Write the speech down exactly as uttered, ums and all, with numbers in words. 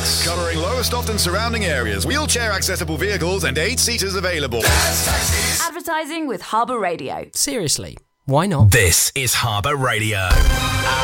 Tax. Covering Lowestoft and surrounding areas. Wheelchair accessible vehicles and eight seaters available. Advertising with Harbour Radio. Seriously, why not? This is Harbour Radio.